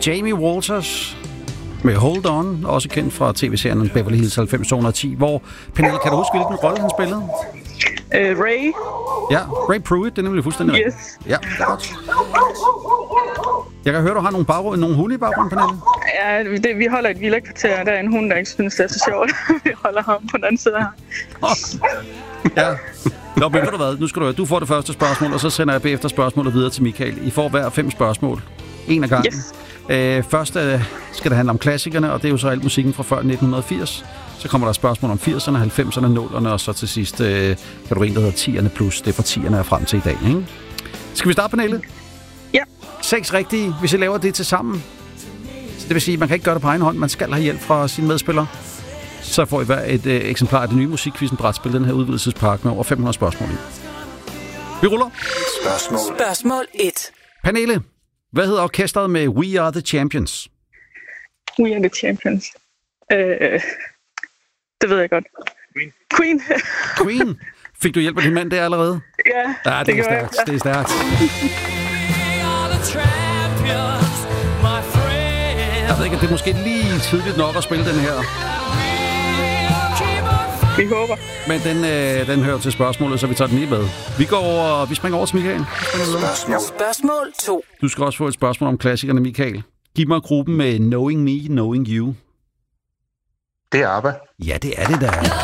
Jamie Walters med Hold On, også kendt fra tv-serien Beverly Hills 90210, hvor, Pernille, kan du huske, hvilken rolle han spillede? Ray. Ja, Ray Pruitt, det er nemlig fuldstændig Yes. Ja, det er godt. Jeg kan høre, du har nogle hunde i baggrunden, Pernille. Ja, vi holder et villakvarter, og der er en hund, der ikke synes, det er så sjovt. Vi holder ham på den anden side her. Ja. Nå, men ved du hvad, nu skal du får det første spørgsmål, og så sender jeg bagefter spørgsmålet videre til Michael. I får hver 5 spørgsmål. En af gangen. Yes. Først skal det handle om klassikerne, og det er jo så alt musikken fra før 1980. Så kommer der spørgsmål om 80'erne, 90'erne, 0'erne, og så til sidst kategorien, der hedder 10'erne plus. Det er fra 10'erne og frem til i dag, ikke? Skal vi starte, Pernille? Ja. 6 rigtige, hvis I laver det til sammen. Så det vil sige, at man kan ikke gøre det på egen hånd. Man skal have hjælp fra sine medspillere. Så får I hver et eksemplar af det nye musikquizzen brætspil, den her udvidelsespakke med over 500 spørgsmål i. Vi ruller. Spørgsmål 1. Pernille, hvad hedder orkestret med We Are The Champions? We Are The Champions. Det ved jeg godt. Queen. Queen. Fik du hjælp af din mand der allerede? Ja, Ja, det er stærkt. Det er stærkt. Jeg ved ikke, at det er måske lige tidligt nok at spille den her. Vi håber. Men den hører til spørgsmålet, så vi tager den lige med. Vi springer over til Michael. Spørgsmål 2. Du skal også få et spørgsmål om klassikerne, Michael. Giv mig gruppen med Knowing Me, Knowing You. Det er ABBA. Ja, det er det der.